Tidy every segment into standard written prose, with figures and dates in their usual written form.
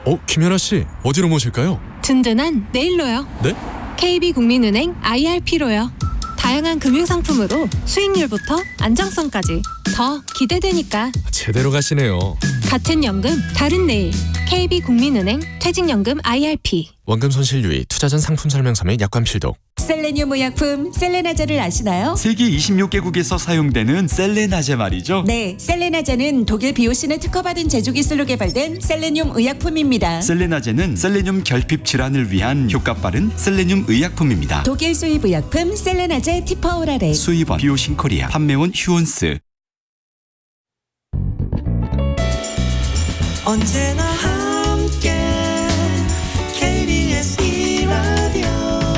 김연아 씨, 어디로 모실까요? 든든한 내일로요. 네? KB국민은행 IRP로요. 다양한 금융상품으로 수익률부터 안정성까지 더 기대되니까. 제대로 가시네요. 같은 연금, 다른 내일. KB국민은행 퇴직연금 IRP. 원금 손실 유의, 투자 전 상품 설명서 및 약관 필독. 셀레늄 의약품 셀레나제를 아시나요? 세계 26개국에서 사용되는 셀레나제 말이죠. 네, 셀레나제는 독일 BOC는 특허받은 제조기술로 개발된 셀레늄 의약품입니다. 셀레나제는 셀레늄 결핍 질환을 위한 효과 빠른 셀레늄 의약품입니다. 독일 수입 의약품 셀레나제 티퍼오라레. 수입원 비오신코리아, 판매원 휴온스. 언제나 함께 KBS 라디오.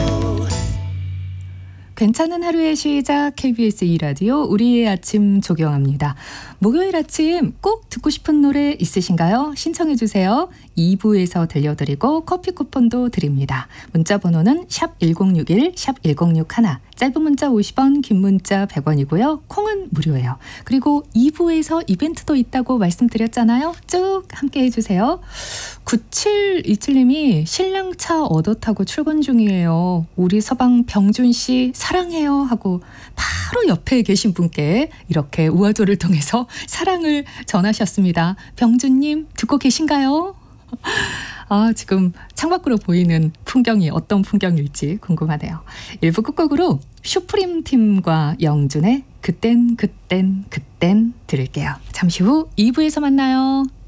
괜찮은 하루의 시작 KBS 2라디오 우리의 아침 조경합니다. 목요일 아침 꼭 듣고 싶은 노래 있으신가요? 신청해 주세요. 2부에서 들려드리고 커피 쿠폰도 드립니다. 문자 번호는 샵 1061, 샵 1061. 짧은 문자 50원, 긴 문자 100원이고요. 콩은 무료예요. 그리고 2부에서 이벤트도 있다고 말씀드렸잖아요. 쭉 함께 해주세요. 9727님이 신랑 차 얻어 타고 출근 중이에요. 우리 서방 병준 씨 사랑해요 하고 바로 옆에 계신 분께 이렇게 우아조를 통해서 사랑을 전하셨습니다. 병준님 듣고 계신가요? 지금 창밖으로 보이는 풍경이 어떤 풍경일지 궁금하네요. 1부 끝곡으로 슈프림 팀과 영준의 그땐 들을게요. 잠시 후 2부에서 만나요.